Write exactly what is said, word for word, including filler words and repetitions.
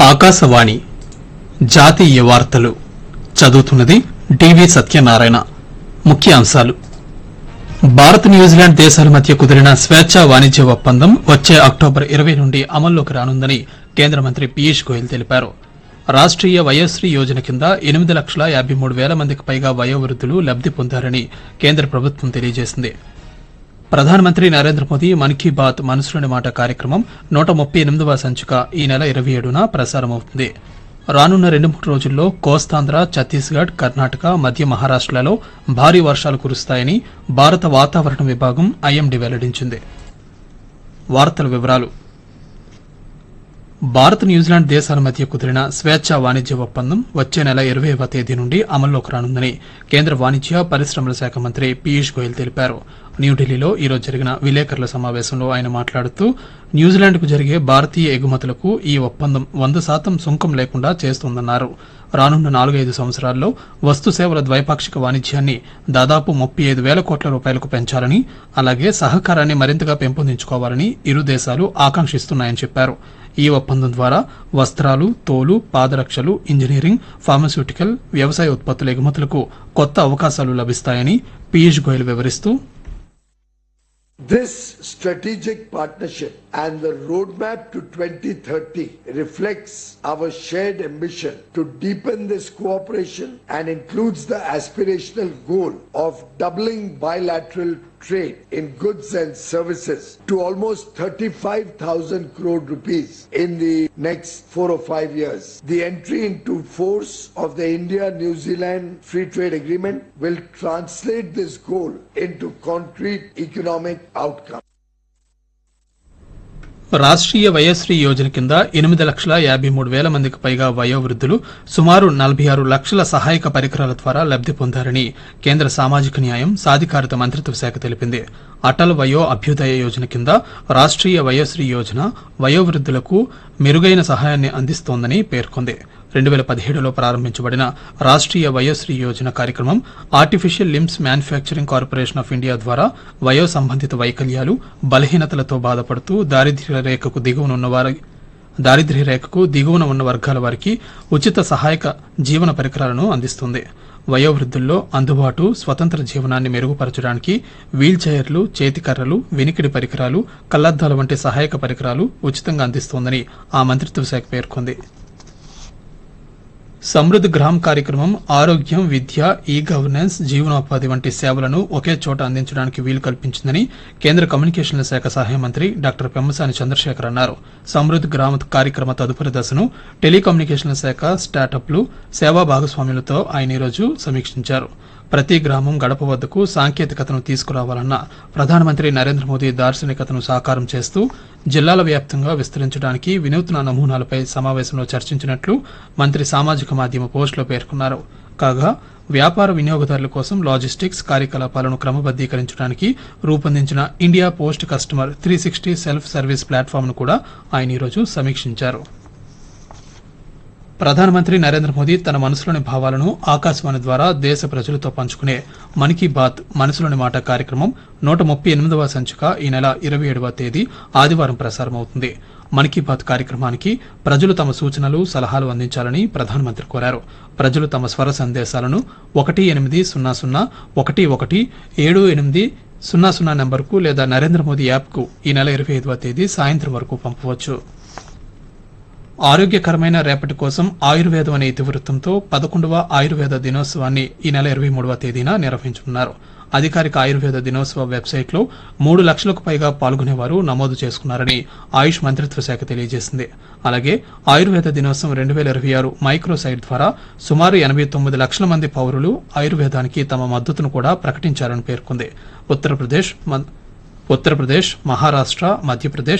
ఆకాశవాణి జాతీయ వార్తలు చదువుతున్నది డివి సత్యనారాయణ. ముఖ్యాంశాలు: భారత్ న్యూజిలాండ్ దేశాల మధ్య కుదిరిన స్వేచ్ఛా వాణిజ్య ఒప్పందం వచ్చే అక్టోబర్ ఇరవై నుండి అమల్లోకి రానుందని కేంద్ర మంత్రి పీయూష్ గోయల్ తెలిపారు. రాష్టీయ వయోశ్రీ యోజన కింద ఎనిమిది లక్షల యాబై మూడు వేల మందికి పైగా వయోవృద్దులు లబ్ది పొందారని కేంద్ర ప్రభుత్వం తెలియజేసింది. ప్రధానమంత్రి నరేంద్ర మోదీ మన్ కీ బాత్ మనసులోని మాట కార్యక్రమం నూట ముప్పై ఎనిమిదవ సంచిక ఈ నెల ఇరవై ఏడున ప్రసారమవుతుంది. రానున్న రెండు మూడు రోజుల్లో కోస్తాంధ్ర, ఛత్తీస్గఢ్, కర్ణాటక, మధ్య మహారాష్టలలో భారీ వర్షాలు కురుస్తాయని భారత వాతావరణ విభాగం ఐఎండీ వెల్లడించింది. వార్తల వివరాలు: భారత్ న్యూజిలాండ్ దేశాల మధ్య కుదిరిన స్వేచ్ఛా వాణిజ్య ఒప్పందం వచ్చే నెల ఇరవైవ తేదీ నుండి అమల్లోకి రానుందని కేంద్ర వాణిజ్య పరిశ్రమల శాఖ మంత్రి పీయూష్ గోయల్ తెలిపారు. న్యూఢిల్లీలో ఈరోజు జరిగిన విలేకరుల సమావేశంలో ఆయన మాట్లాడుతూ న్యూజిలాండ్కు జరిగే భారతీయ ఎగుమతులకు ఈ ఒప్పందం వంద శాతం సుంకం లేకుండా చేస్తోందన్నారు. రానున్న నాలుగైదు సంవత్సరాల్లో వస్తు సేవల ద్వైపాక్షిక వాణిజ్యాన్ని దాదాపు ముప్పై ఐదు వేల కోట్ల రూపాయలకు పెంచాలని, అలాగే సహకారాన్ని మరింతగా పెంపొందించుకోవాలని ఇరు దేశాలు ఆకాంక్షిస్తున్నాయని చెప్పారు. ఈ ఒప్పందం ద్వారా వస్త్రాలు, తోలు, పాదరక్షలు, ఇంజనీరింగ్, ఫార్మాస్యూటికల్, వ్యవసాయ ఉత్పత్తుల ఎగుమతులకు కొత్త అవకాశాలు లభిస్తాయని పీయూష్ గోయల్ వివరిస్తూ, This strategic partnership and the roadmap to twenty thirty reflects our shared ambition to deepen this cooperation and includes the aspirational goal of doubling bilateral trade in goods and services to almost thirty-five thousand crore rupees in the next four or five years. The entry into force of the India-New Zealand Free Trade Agreement will translate this goal into concrete economic outcomes. రాష్టీయ వయోశ్రీ యోజన కింద ఎనిమిది లక్షల యాబై మూడు వేల మందికి పైగా వయోవృద్దులు సుమారు నలభై ఆరు లక్షల సహాయక పరికరాల ద్వారా లబ్ది పొందారని కేంద్ర సామాజిక న్యాయం, సాధికారత మంత్రిత్వ శాఖ తెలిపింది. అటల్ వయో అభ్యుదయ యోజన కింద రాష్టీయ వయోశ్రీ యోజన వయోవృద్దులకు మెరుగైన సహాయాన్ని అందిస్తోందని పేర్కొంది. రెండు వేల పదిహేడులో ప్రారంభించబడిన రాష్టీయ వయోశ్రీ యోజన కార్యక్రమం artificial limbs manufacturing corporation of India ద్వారా వయో సంబంధిత వైకల్యాలు, బలహీనతలతో బాధపడుతూ దారిద్ర్య రేఖకు దిగువన ఉన్నవారి దారిద్ర్య రేఖకు దిగువన ఉన్న వర్గాల వారికి ఉచిత సహాయక జీవన పరికరాలను అందిస్తుంది. వయోవృద్దుల్లో అందుబాటు, స్వతంత్ర జీవనాన్ని మెరుగుపరచడానికి వీల్ చైర్లు, చేతికర్రలు, వెనికిడి పరికరాలు, కళ్లద్దాల వంటి సహాయక పరికరాలు ఉచితంగా అందిస్తోందని ఆ మంత్రిత్వ శాఖ పేర్కొంది. సమృద్ధ్ గ్రామ్ కార్యక్రమం ఆరోగ్యం, విద్య, ఈ గవర్నెన్స్, జీవనోపాధి వంటి సేవలను ఒకే చోట అందించడానికి వీలు కల్పించిందని కేంద్ర కమ్యూనికేషన్ల శాఖ సహాయ మంత్రి డాక్టర్ పెమ్మసాని చంద్రశేఖర్ అన్నారు. సమృద్ధ్ గ్రామ్ కార్యక్రమ తదుపరి దశను టెలికమ్యూనికేషన్ల శాఖ, స్టార్టప్లు, సేవా భాగస్వాములతో ఆయన ఈరోజు సమీక్షించారు. ప్రతి గ్రామం గడప వద్దకు సాంకేతికతను తీసుకురావాలన్న ప్రధానమంత్రి నరేంద్ర మోదీ దార్శనికతను సాకారం చేస్తూ జిల్లాల వ్యాప్తంగా విస్తరించడానికి వినూత్న నమూనాలపై సమావేశంలో చర్చించినట్లు మంత్రి సామాజిక మాధ్యమ పోస్టులో పేర్కొన్నారు. కాగా వ్యాపార వినియోగదారుల కోసం లాజిస్టిక్స్ కార్యకలాపాలను క్రమబద్దీకరించడానికి రూపొందించిన India post customer three sixty self service ప్లాట్ఫామ్ను కూడా ఆయన ఈరోజు సమీక్షించారు. ప్రధానమంత్రి నరేంద్ర మోదీ తన మనసులోని భావాలను ఆకాశవాణి ద్వారా దేశ ప్రజలతో పంచుకునే మన్ కీ బాత్ మనసులోని మాట కార్యక్రమం నూట ముప్పై ఎనిమిదవ సంచిక ఈ నెల ఇరవై ఏడవ తేదీ ఆదివారం ప్రసారమవుతుంది. మన్ కీ బాత్ కార్యక్రమానికి ప్రజలు తమ సూచనలు, సలహాలు అందించాలని ప్రధానమంత్రి కోరారు. ప్రజలు తమ స్వర సందేశాలను ఒకటి ఎనిమిది సున్నా సున్నా ఒకటి ఒకటి ఏడు ఎనిమిది సున్నా సున్నా నెంబర్కు లేదా నరేంద్ర మోదీ యాప్కు ఈ నెల ఇరవై ఐదవ తేదీ సాయంత్రం వరకు పంపవచ్చు. ఆరోగ్యకరమైన రేపటి కోసం ఆయుర్వేదం అనే ఇతివృత్తంతో పదకొండవ ఆయుర్వేద దినోత్సవాన్ని ఈ నెల ఇరవై మూడవ తేదీన నిర్వహించనున్నారు. అధికారిక ఆయుర్వేద దినోత్సవ వెబ్సైట్లో మూడు లక్షలకు పైగా పాల్గొనేవారు నమోదు చేసుకున్నారని ఆయుష్ మంత్రిత్వ శాఖ తెలియజేసింది. అలాగే ఆయుర్వేద దినోత్సవం రెండు వేల ఇరవై ఆరు మైక్రో సైట్ ద్వారా సుమారు ఎనభై తొమ్మిది లక్షల మంది పౌరులు ఆయుర్వేదానికి తమ మద్దతును కూడా ప్రకటించారని పేర్కొంది. ఉత్తరప్రదేశ్ ఉత్తరప్రదేశ్ మహారాష్ట్ర, మధ్యప్రదేశ్,